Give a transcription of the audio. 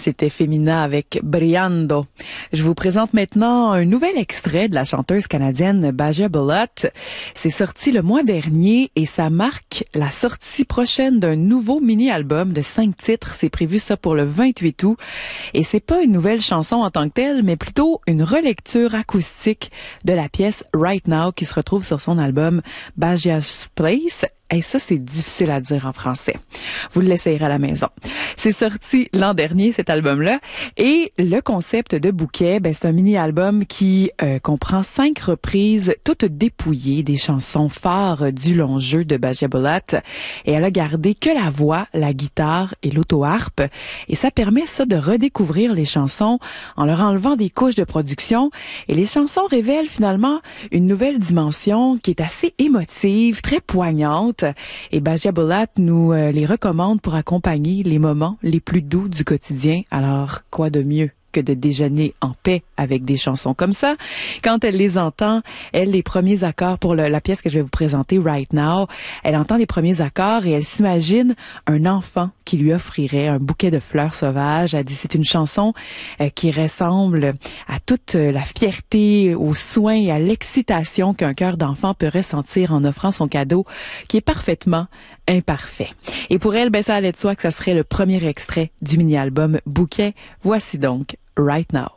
C'était Femina avec Briando. Je vous présente maintenant un nouvel extrait de la chanteuse canadienne Baja Bullock. C'est sorti le mois dernier et ça marque la sortie prochaine d'un nouveau mini-album de 5 titres. C'est prévu ça pour le 28 août. Et c'est pas une nouvelle chanson en tant que telle, mais plutôt une relecture acoustique de la pièce Right Now qui se retrouve sur son album Baja's Place. Et ça, c'est difficile à dire en français. Vous l'essayerez à la maison. C'est sorti l'an dernier, cet album-là. Et le concept de Bouquet, c'est un mini-album qui comprend 5 reprises, toutes dépouillées des chansons phares du long jeu de Baja Bullock. Et elle a gardé que la voix, la guitare et l'auto-harpe. Et ça permet ça de redécouvrir les chansons en leur enlevant des couches de production. Et les chansons révèlent finalement une nouvelle dimension qui est assez émotive, très poignante. Et Baja Bullock nous les recommande pour accompagner les moments les plus doux du quotidien. Alors, quoi de mieux que de déjeuner en paix avec des chansons comme ça. Quand elle les entend, elle, les premiers accords pour la pièce que je vais vous présenter, Right Now, elle entend les premiers accords et elle s'imagine un enfant qui lui offrirait un bouquet de fleurs sauvages. Elle dit c'est une chanson qui ressemble à toute la fierté, au soin et à l'excitation qu'un cœur d'enfant peut ressentir en offrant son cadeau qui est parfaitement imparfait. Et pour elle, ça allait de soi que ça serait le premier extrait du mini-album Bouquet. Voici donc Right Now.